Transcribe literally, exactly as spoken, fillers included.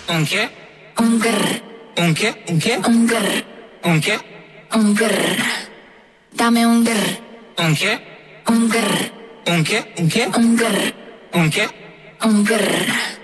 ¿Un qué? Un grr, ¿Un qué? ¿Un qué? un grr, ¿Un qué? un grr. Dame un grr, ¿Un qué? un grr, ¿Un qué? ¿Un qué? un grr, ¿Un qué? un grr.